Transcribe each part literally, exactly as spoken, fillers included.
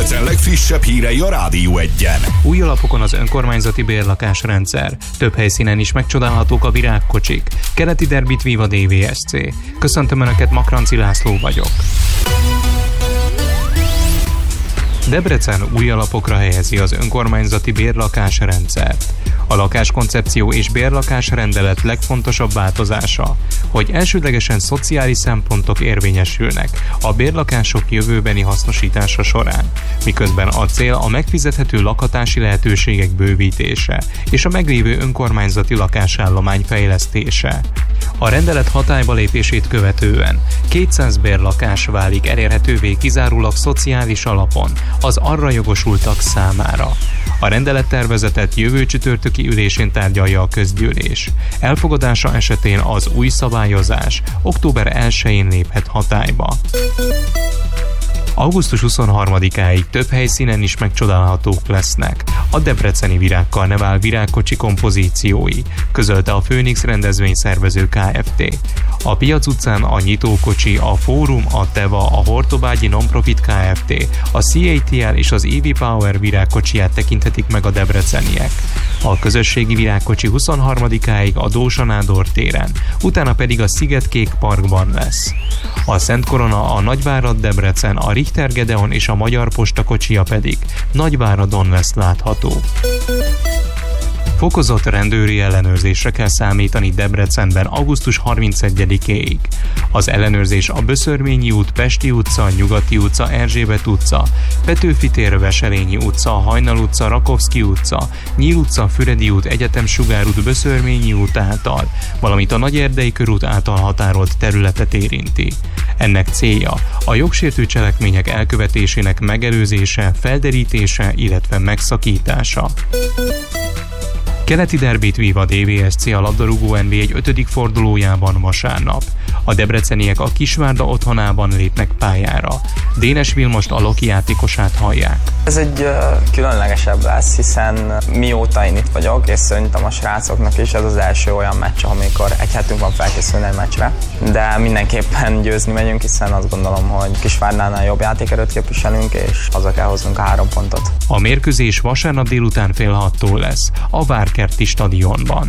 Debrecen legfrissebb hírei a Rádió Egyen. Új alapokon az önkormányzati bérlakásrendszer. Több helyszínen is megcsodálhatók a virágkocsik. Keleti derbit vív a dé vé es cé. Köszöntöm Önöket, Makranci László vagyok. Debrecen új alapokra helyezi az önkormányzati bérlakásrendszert. A lakáskoncepció és bérlakásrendelet legfontosabb változása, hogy elsődlegesen szociális szempontok érvényesülnek a bérlakások jövőbeni hasznosítása során, miközben a cél a megfizethető lakhatási lehetőségek bővítése és a meglévő önkormányzati lakásállomány fejlesztése. A rendelet hatályba lépését követően kétszáz bérlakás válik elérhetővé kizárólag szociális alapon az arra jogosultak számára. A rendelettervezetet jövő csütörtöki ülésén tárgyalja a közgyűlés. Elfogadása esetén az új szabályozás október elsején léphet hatályba. augusztus huszonharmadikáig több helyszínen is megcsodálhatók lesznek a debreceni Virágkarnevál virágkocsi kompozíciói, közölte a Phoenix rendezvényszervező Kft. A Piac utcán a Nyitókocsi, a Fórum, a Teva, a Hortobágyi Nonprofit Kft., a cé á té el és az é vé Power virágkocsiját tekinthetik meg a debreceniek. A közösségi virágkocsi huszonharmadikáig a Dósa Nádor téren, utána pedig a Sziget-Kék Parkban lesz. A Szent Korona, a Nagyvárad Debrecen, a Richter Gedeon és a Magyar Posta kocsija pedig Nagyváradon lesz látható. Fokozott rendőri ellenőrzésre kell számítani Debrecenben augusztus harmincegyedikéig. Az ellenőrzés a Böszörményi út, Pesti utca, Nyugati utca, Erzsébet utca, Petőfi tér, Veselényi utca, Hajnal utca, Rakovszky utca, Nyíl utca, Füredi út, Egyetem Sugár út, Böszörményi út által, valamint a Nagyerdei körút által határolt területet érinti. Ennek célja a jogsértő cselekmények elkövetésének megelőzése, felderítése, illetve megszakítása. Keleti derbit vív a dé vé es cé a labdarúgó en bé egy ötödik fordulójában vasárnap. A debreceniek a Kisvárda otthonában lépnek pályára. Dénes Vilmost, a Loki játékosát hallják. Ez egy uh, különlegesebb lesz, hiszen mióta én itt vagyok, és szerintem a srácoknak is ez az első olyan meccs, amikor egy hetünk van felkészülni egy meccsre. De mindenképpen győzni megyünk, hiszen azt gondolom, hogy Kisvárdánál jobb játékerőt képviselünk, és haza kell hoznunk a három pontot. A mérkőzés vasárnap délután fél hattól lesz a Várkerti stadionban.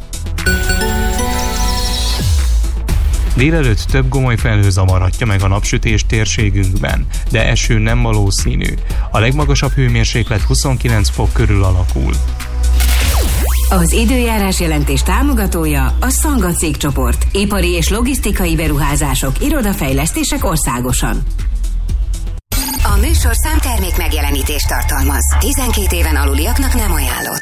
Délelőtt több gomoly felhő zavarhatja meg a napsütés térségünkben, de eső nem valószínű. A legmagasabb hőmérséklet huszonkilenc fok körül alakul. Az időjárás jelentés támogatója a Szanga cégcsoport. Ipari és logisztikai beruházások, irodafejlesztések országosan. A műsor számtermék megjelenítést tartalmaz. tizenkét éven aluliaknak nem ajánlott.